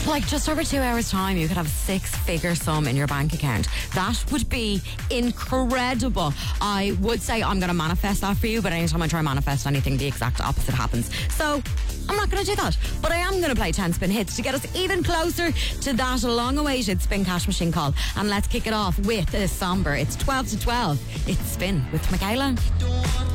Like just over 2 hours' time, you could have 6-figure sum in your bank account. That would be incredible. I would say I'm going to manifest that for you, but anytime I try and manifest anything, the exact opposite happens. So I'm not going to do that. But I am going to play 10 spin hits to get us even closer to that long-awaited spin cash machine call. And let's kick it off with a somber. It's 12 to 12. It's Spin with Michaela.